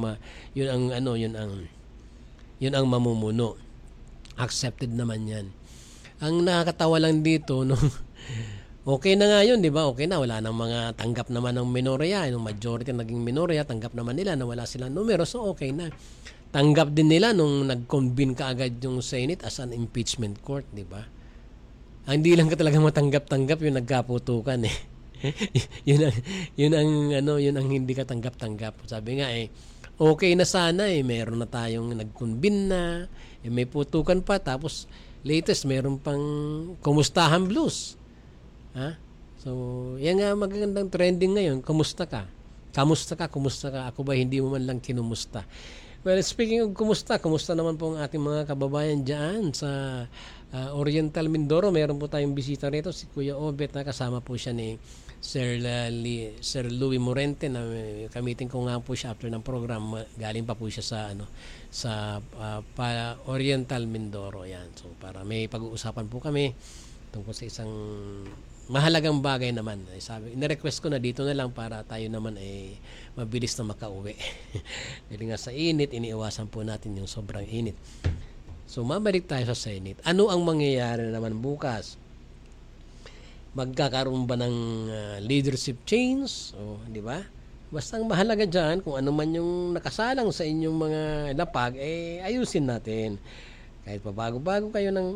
ang mamumuno. Accepted naman yan. Ang nakakatawa lang dito, okay na nga yun, di ba? Okay na, wala nang mga tanggap naman ng minorya. Yung majority naging minorya, tanggap naman nila na wala silang numero, so okay na. Tanggap din nila nung nag-convene kaagad yung Senate as an impeachment court, di ba? Hindi lang ka talaga matanggap-tanggap yung nagkaputukan eh. yun ang hindi ka tanggap-tanggap. Sabi nga okay na sana meron na tayong nag-convene na, may putukan pa, tapos latest meron pang kumustahan blues. Ha? So, yan nga magandang trending ngayon, kumusta ka? Kamusta ka? Ako ba hindi mo man lang kinumusta? Well, speaking of kumusta naman po ang ating mga kababayan dyan sa Oriental Mindoro. Meron po tayong bisita rito, si Kuya Obet, na kasama po siya ni Sir Louie Morente, na kamitin ko nga po siya after ng program. Galing pa po siya sa Oriental Mindoro. Yan. So, para may pag-uusapan po kami tungkol sa isang mahalagang bagay naman. Sabi, ina-request ko na dito na lang para tayo naman mabilis na makauwi. Dahil nga sa init, iniiwasan po natin yung sobrang init. So, mabalik tayo sa Senate. Ano ang mangyayari naman bukas? Magkakaroon ba ng leadership change? Di ba? Basta ang mahalaga dyan, kung ano man yung nakasalang sa inyong mga lapag, ayusin natin. Kahit pabago-bago kayo ng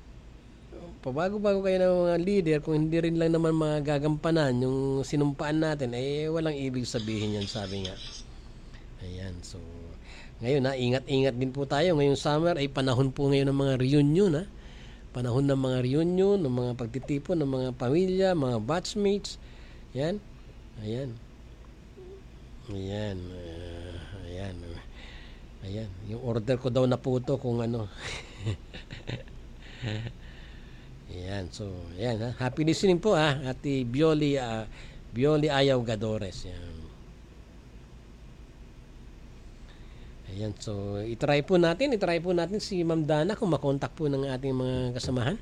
mga leader, kung hindi rin lang naman magagampanan yung sinumpaan natin, walang ibig sabihin yan, sabi nga. Ayan, so ngayon ingat-ingat din po tayo. Ngayong summer ay panahon po ngayon ng mga reunion. Panahon ng mga reunion, ng mga pagtitipon ng mga pamilya, mga batchmates. Yan. Ayan. Yung order ko daw naputo kung ano. Ayan. So, ayan. Happy listening po Ate Bioli Ayaw Gadores. Yan. Ayan, so itry po natin si Ma'am Dana kung makontak po ng ating mga kasamahan.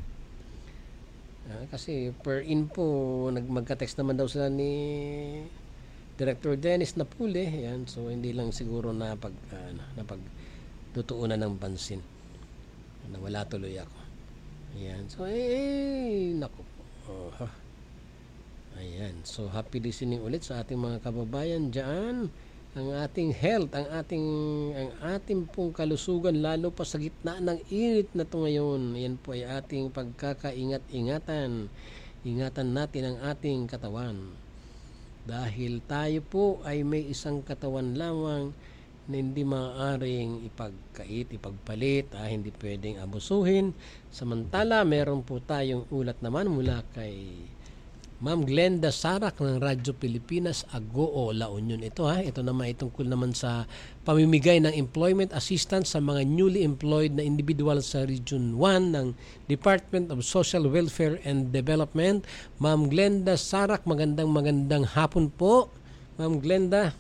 Kasi per info, magka-text naman daw sila ni Director Dennis Napule. Ayan, so hindi lang siguro napagtutuunan ng pansin. Nawala tuloy ako. Ayan, so naku po. Ayan, so happy listening ulit sa ating mga kababayan dyan. Ang ating health, ang ating pong kalusugan, lalo pa sa gitna ng init na ito ngayon. Yan po ay ating pagkakaingat-ingatan. Ingatan natin ang ating katawan. Dahil tayo po ay may isang katawan lamang na hindi maaaring ipagkait, ipagpalit, hindi pwedeng abusuhin. Samantala, meron po tayong ulat naman mula kay Ma'am Glenda Sarak ng Radyo Pilipinas, Agoo, La Union. Ito naman ay tungkol naman sa pamimigay ng employment assistance sa mga newly employed na individual sa Region 1 ng Department of Social Welfare and Development. Ma'am Glenda Sarak, magandang hapon po. Ma'am Glenda.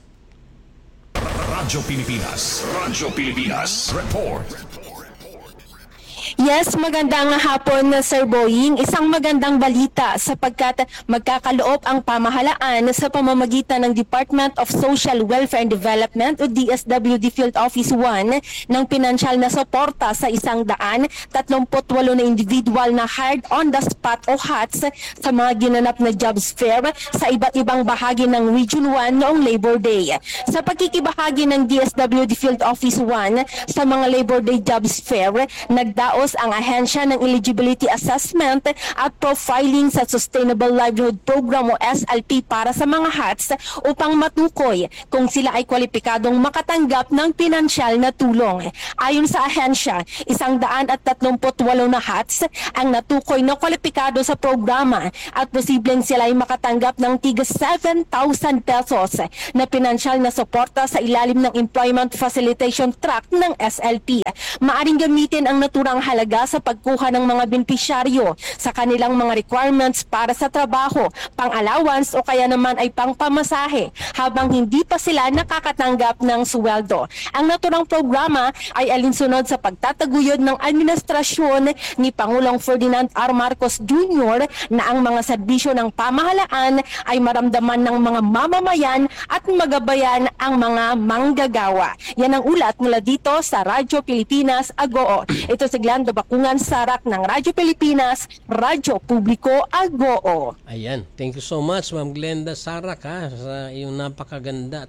Radyo Pilipinas. Report. Yes, magandang hapon Sir Boying. Isang magandang balita sapagkat magkakaloob ang pamahalaan sa pamamagitan ng Department of Social Welfare and Development o DSWD Field Office 1 ng pinansyal na suporta sa 138 na individual na hired on the spot o HATS sa mga ginanap na jobs fair sa iba't ibang bahagi ng Region 1 noong Labor Day. Sa pagkikibahagi ng DSWD Field Office 1 sa mga Labor Day jobs fair, nagdaos ang ahensya ng Eligibility Assessment at Profiling sa Sustainable Livelihood Program o SLP para sa mga HATS upang matukoy kung sila ay kwalipikadong makatanggap ng pinansyal na tulong. Ayon sa ahensya, 138 na HATS ang natukoy na kwalipikado sa programa at posibleng sila ay makatanggap ng tiga 7,000 pesos na pinansyal na suporta sa ilalim ng Employment Facilitation Tract ng SLP. Maaring gamitin ang naturang halaga sa pagkuha ng mga benepisyaryo sa kanilang mga requirements para sa trabaho, pang-allowance o kaya naman ay pang-pamasahe habang hindi pa sila nakakatanggap ng sweldo. Ang naturang programa ay alinsunod sa pagtataguyod ng administrasyon ni Pangulong Ferdinand R. Marcos Jr. na ang mga serbisyo ng pamahalaan ay maramdaman ng mga mamamayan at magabayan ang mga manggagawa. Yan ang ulat mula dito sa Radyo Pilipinas, Agoo. Ito si Glando Bakungan Sarak ng Radyo Pilipinas, Radyo Publiko, Agoo. Ayan, thank you so much Ma'am Glenda Sarak sa iyong napakaganda at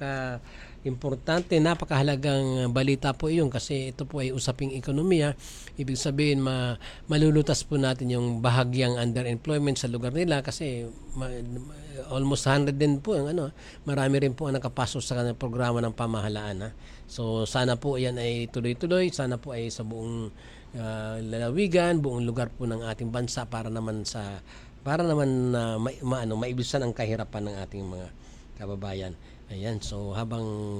importante, napakahalagang balita po iyon kasi ito po ay usaping ekonomiya. Ibig sabihin malulutas po natin yung bahagyang underemployment sa lugar nila kasi almost 100 din po ang marami rin po ang nakapasok sa kanilang programa ng pamahalaan. So sana po yan ay tuloy-tuloy, sana po ay sa buong lalawigan, buong lugar po ng ating bansa para naman maibisan ang kahirapan ng ating mga kababayan. Ayan, so habang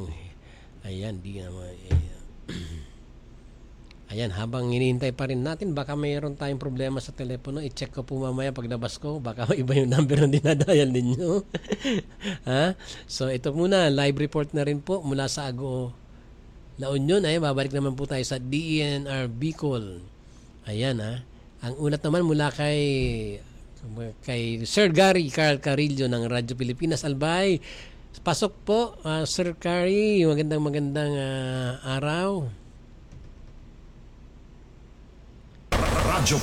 habang hinihintay pa rin natin, baka mayroon tayong problema sa telepono. I-check ko po mamaya paglabas ko, baka iba yung number na dinadial ninyo. So ito muna, live report na rin po mula sa Agoo La Union. Babalik naman po tayo sa DENR Bicol. Ayan ang ulat naman mula kay Sir Gary Carl Carillo ng Radyo Pilipinas Albay. Pasok po, Sir Carrie. Magandang araw. Radyo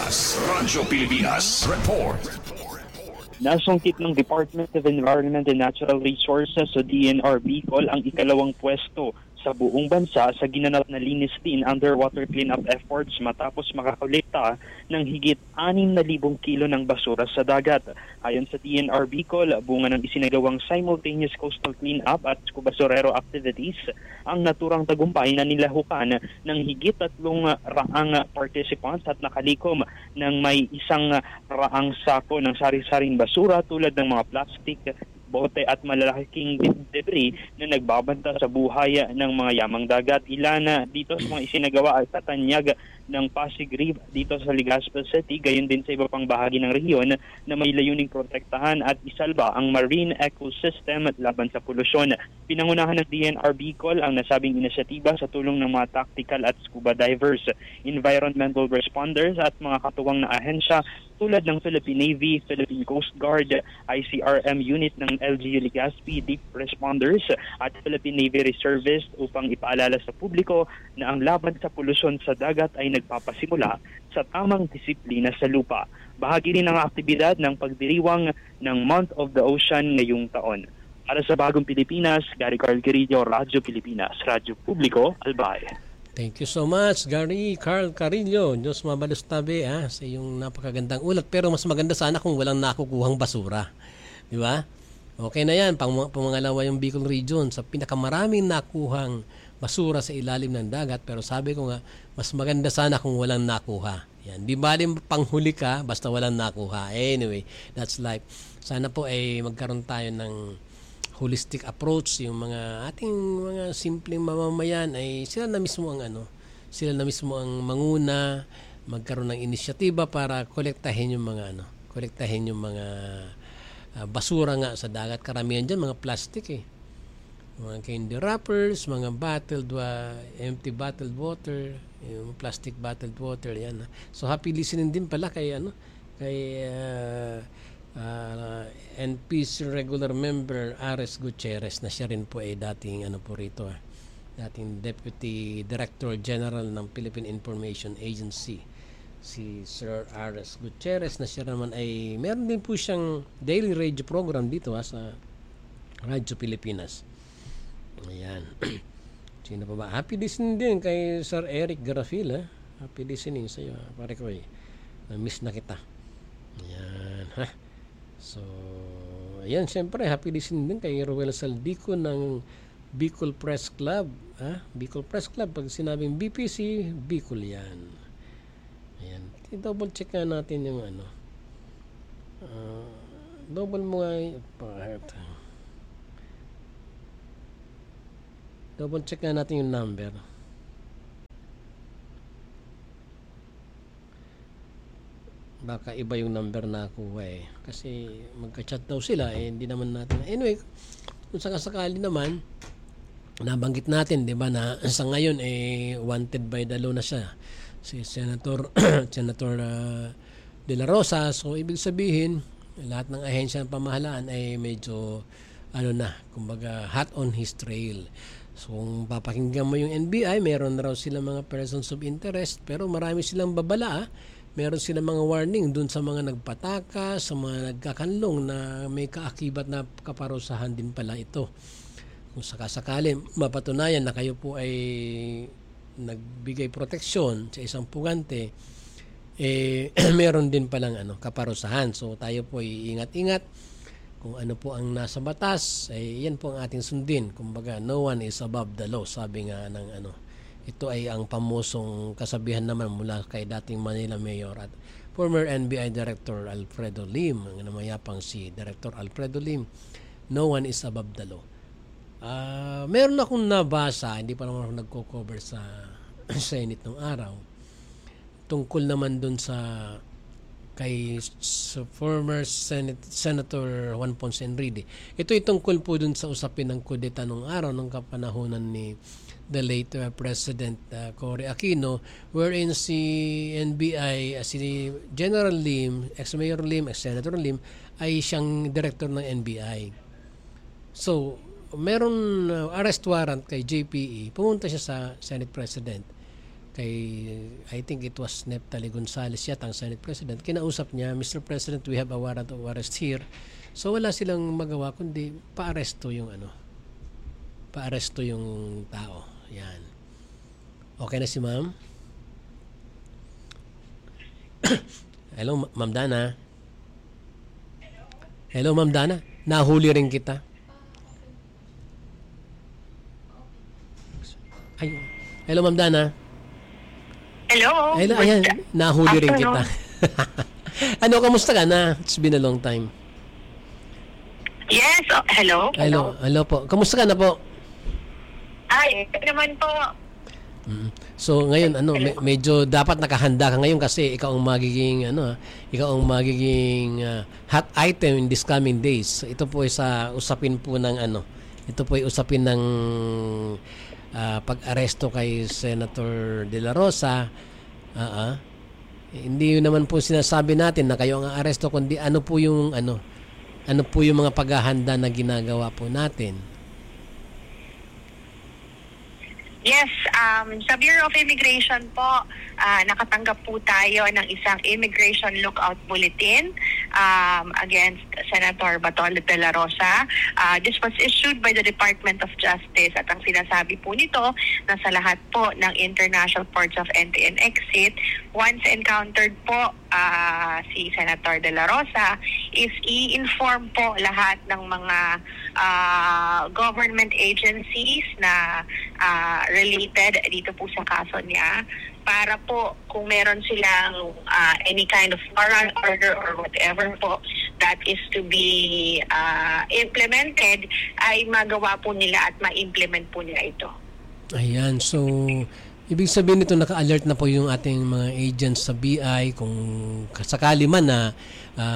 Pilipinas Report. Nasungkit ng Department of Environment and Natural Resources o DENR Bicol ang ikalawang pwesto sa buong bansa sa ginanap na linis din underwater cleanup efforts matapos makakolekta ng higit 6,000 kilo ng basura sa dagat. Ayon sa DENR Bicol, bunga ng isinagawang simultaneous coastal cleanup at basurero activities ang naturang tagumpay na nilahukan ng higit 300 participants at nakalikom ng may 100 sako ng sari-saring basura tulad ng mga plastic, bote at malalaking debris na nagbabanta sa buhay ng mga yamang dagat. Ilan dito sa mga isinagawa ay tatanyag ng Pasig Reef dito sa Legazpi City, gayon din sa iba pang bahagi ng rehiyon na may layuning protektahan at isalba ang marine ecosystem laban sa polusyon. Pinangunahan ng DENR Bicol ang nasabing inisyatiba sa tulong ng mga tactical at scuba divers, environmental responders at mga katuwang na ahensya tulad ng Philippine Navy, Philippine Coast Guard, ICRM unit ng LGU Legazpi Deep Responders at Philippine Navy Reservists upang ipaalala sa publiko na ang laban sa polusyon sa dagat ay nagpapasimula sa tamang disiplina sa lupa. Bahagi rin ng aktibidad ng pagdiriwang ng Month of the Ocean ngayong taon. Para sa Bagong Pilipinas, Gary Carl Carillo, Radyo Pilipinas, Radyo Publiko, Albay. Thank you so much, Gary Carl Carillo. Diyos mabalos tabi sa iyong napakagandang ulat. Pero mas maganda sana kung walang nakukuhang basura. Di ba? Okay na yan. Pangalawa yung Bicol Region sa pinakamaraming nakuhang basura sa ilalim ng dagat. Pero sabi ko nga, mas maganda sana kung walang nakuha. Yan. Di ba din panghuli ka basta walang nakuha. Anyway, that's life. Sana po ay magkaroon tayo ng holistic approach, yung ating mga simpleng mamamayan ay sila na mismo ang manguna, magkaroon ng inisyatiba para kolektahin yung mga basura nga sa dagat. Karamihan diyan mga plastic mga candy wrappers, mga empty bottled water, yung plastic bottled water, yan. So happy listening din pala kay NPC regular member Ares Gutierrez, na siya rin po ay dating dating Deputy Director General ng Philippine Information Agency, si Sir Ares Gutierrez, na siya naman ay meron din po siyang daily radio program dito sa Radyo Pilipinas. Ayan. Sino pa ba? Happy listening din kay Sir Eric Garafil. Happy listening sa iyo, pare ko. Na-miss na kita. Ayan. So, ayan, siyempre, happy listening din kay Ruel Saldico ng Bicol Press Club. Bicol Press Club, pag sinabing BPC, Bicol yan. Ayan. I-double check nga natin yung double mo nga double check nga natin yung number. Baka iba yung number na nakuha kasi magka-chat daw sila hindi naman natin. Anyway, kung sakasakali naman nabanggit natin, di ba, na sa ngayon wanted by the law na siya, si Senator De La Rosa. So ibig sabihin lahat ng ahensya ng pamahalaan ay medyo kumbaga hot on his trail. So kung papakinggan mo yung NBI, meron na raw silang mga persons of interest, pero marami silang babala. Meron silang mga warning dun sa mga nagpataka, sa mga nagkakanlong na may kaakibat na kaparusahan din pala ito. Kung sakasakali mapatunayan na kayo po ay nagbigay proteksyon sa isang pugante, meron din palang kaparusahan. So tayo po ay ingat-ingat kung ano po ang nasa batas, yan po ang ating sundin. Kumbaga, no one is above the law, sabi nga ng ito ay ang pamusong kasabihan naman mula kay dating Manila Mayor at former NBI Director Alfredo Lim, ang namayapang si Director Alfredo Lim. No one is above the law. Meron akong nabasa, hindi pa naman ako nagko-cover sa Senate nung araw, tungkol naman dun sa kay former Senator Juan Ponce Enrile. Ito ay tungkol po dun sa usapin ng kudeta nung araw ng kapanahunan ni the late President Cory Aquino, wherein si NBI, si General Lim, ex-Mayor Lim, ex-Senator Lim, ay siyang director ng NBI. So, meron arrest warrant kay JPE. Pumunta siya sa Senate President. I think it was Neptali Gonzales yata ang Senate President. Kinausap niya, Mr. President, we have a warrant of arrest here. So wala silang magawa kundi pa-aresto yung pa-aresto yung tao. Yan. Okay na si ma'am? Hello, Ma'am Dana. Hello, Ma'am Dana. Nahuli rin kita. Ay, hello, Ma'am Dana. Hello. Ayan, nahuli rin kita. Kamusta ka na? It's been a long time. Yes, hello. Hello po. Kamusta ka na po? Ay, naman po. So ngayon medyo dapat nakahanda ka ngayon kasi ikaw ang magiging hot item in this coming days. Ito po ay sa usapin po ng ito po ay usapin ng pag-aresto kay Senator De La Rosa. Hindi naman po sinasabi natin na kayo ang aresto, kundi ano po yung mga paghahanda na ginagawa po natin. Yes, sa Bureau of Immigration po, nakatanggap po tayo ng isang Immigration Lookout Bulletin against Senator Batolio de la Rosa. This was issued by the Department of Justice at ang sinasabi po nito na sa lahat po ng international ports of entry and exit, once encountered po si Senator de la Rosa, is i-inform po lahat ng mga government agencies na related dito po sa kaso niya para po kung meron silang any kind of moral order or whatever po that is to be implemented, ay magawa po nila at ma-implement po nila ito. Ayan, so ibig sabihin nito naka-alert na po yung ating mga agents sa BI kung sakali man na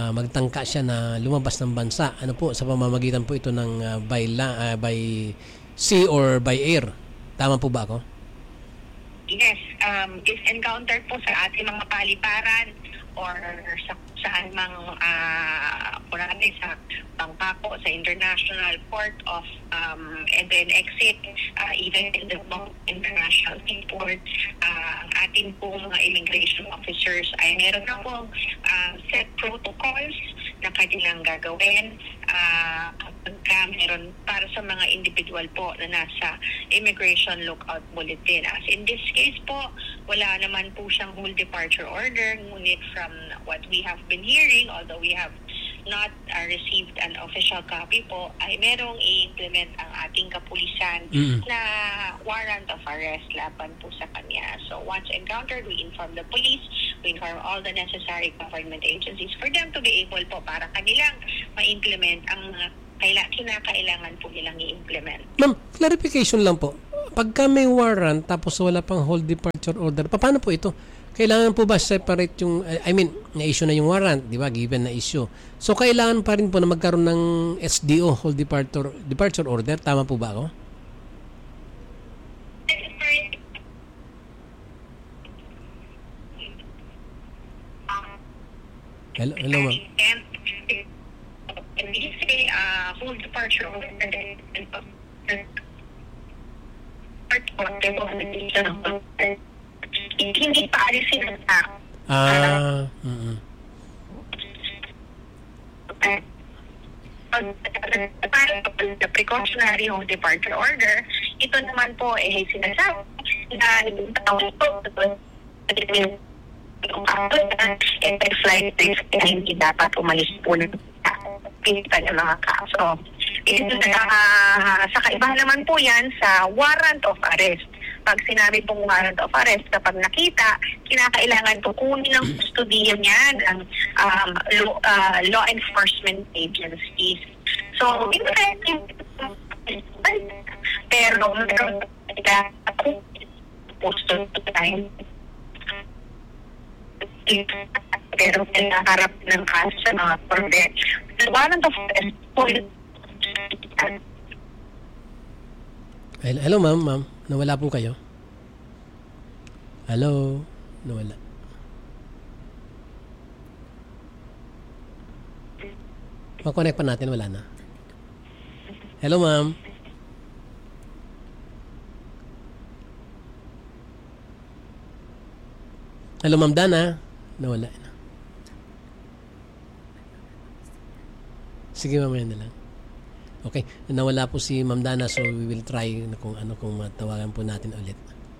magtangka siya na lumabas ng bansa. Sa pamamagitan po ito ng by sea or by air. Tama po ba ako? Yes, if encountered po sa ating mga paliparan or saan mang kurami sa bangka po, sa international port of and then exit, even in the international seaport, ang ating po mga immigration officers ay meron na pong set protocols na kanilang gagawin kapagka meron para sa mga individual po na nasa immigration lookout bulletin. As in this case po, wala naman po siyang whole departure order, ngunit from what we have been hearing, although we have not received an official copy po, ay merong i-implement ang ating kapulisan na warrant of arrest laban po sa kanya. So once encountered, we inform the police, we inform all the necessary government agencies for them to be able po para kanilang ma-implement ang kinakailangan po nilang i-implement. Ma'am, clarification lang po. Pagka may warrant tapos wala pang whole departure order, paano po ito? Kailangan po ba separate yung, na-issue na yung warrant, di ba, given na issue. So, kailangan pa rin po na magkaroon ng SDO, whole departure order. Tama po ba ako? Hello, ma'am. And we say whole departure order hindi pa alisin ang tao. The precautionary home departure order, ito naman po sinasabi dahil yung tao ito flight risk na hindi dapat umalis po ng mga kaso. Sa kaibahan naman po yan sa warrant of arrest. Pag sinabi pong warrant of arrest, kapag nakita, kinakailangan po kunin ng kustodiya niya ng law enforcement agencies. So, pero pero pinaharap ng kaso sa mga korte. Warrant of arrest po. Hello, ma'am. Nawala po kayo? Hello? Nawala. Makonect pa natin, wala na. Hello, ma'am. Hello, Ma'am Dana. Nawala na. Sige, mamaya na lang. Okay, nawala po si Ma'am Dana, so we will try kung matawagan po natin ulit.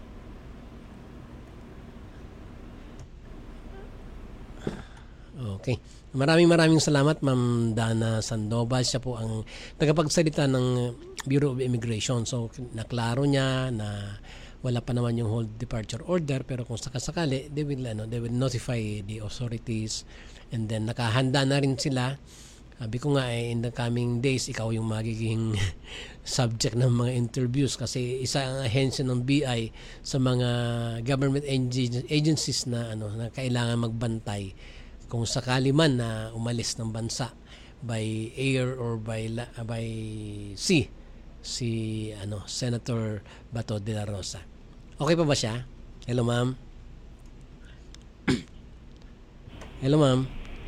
Okay. Maraming salamat, Ma'am Dana Sandoval. Siya po ang tagapagsalita ng Bureau of Immigration. So, naklaro niya na wala pa naman yung whole departure order, pero kung sakasakali, they will notify the authorities, and then nakahanda na rin sila. Sabi ko nga, in the coming days, ikaw yung magiging subject ng mga interviews kasi isa ang ahensya ng BI sa mga government agencies na kailangan magbantay kung sakali man na umalis ng bansa by air or by sea si Senator Bato de la Rosa. Okay pa ba siya? Hello, ma'am. Hello, ma'am.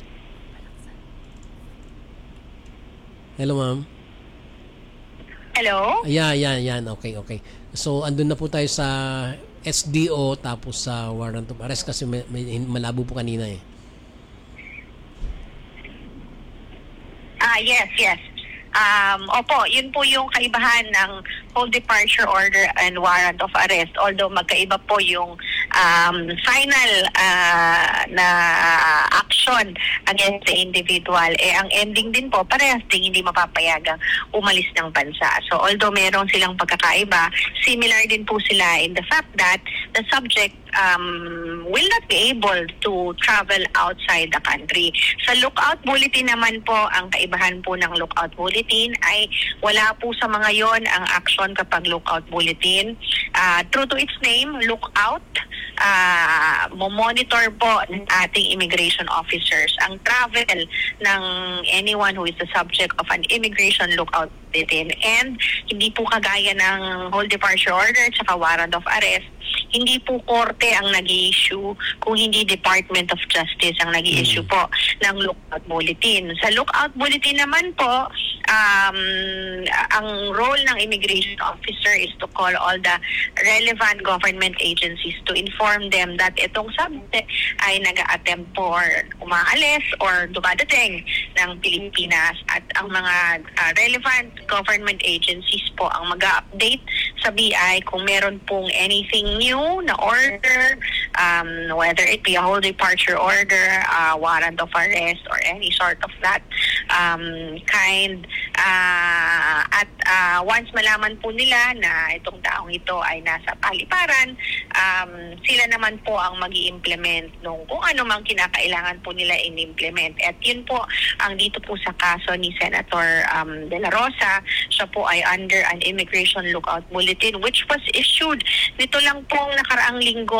Hello, ma'am. Hello? Yan. Okay. So, andun na po tayo sa SDO tapos sa warrant of arrest kasi may malabo po kanina eh. Yes. Opo, yun po yung kaibahan ng whole departure order and warrant of arrest. Although magkaiba po yung final na action against the individual, ang ending din po parehas ding hindi mapapayagang umalis ng bansa. So although meron silang pagkakaiba, similar din po sila in the fact that the subject will not be able to travel outside the country. Sa lookout bulletin naman po, ang kaibahan po ng lookout bulletin ay wala po sa mga yon ang action kapag lookout bulletin. True to its name, lookout, monitor po ng ating immigration officers ang travel ng anyone who is the subject of an immigration lookout bulletin. And hindi po kagaya ng whole departure order at saka warrant of arrest, hindi po korte ang nag-i-issue kung hindi Department of Justice ang nag-i-issue po ng lookout bulletin. Sa lookout bulletin naman po, ang role ng immigration officer is to call all the relevant government agencies to inform them that itong subject ay nag-a-attempt for umaalis or dumadating ng Pilipinas, at ang mga relevant government agencies po ang mag-update sa BI kung meron pong anything new na order, whether it be a whole departure order, warrant of arrest, or any sort of that kind. At once malaman po nila na itong taong ito ay nasa paliparan, sila naman po ang mag-i-implement nung kung ano mang kinakailangan po nila in-implement. At yun po ang dito po sa kaso ni Senator De La Rosa. Siya po ay under an immigration lookout bulletin which was issued nito lang pong nakaraang linggo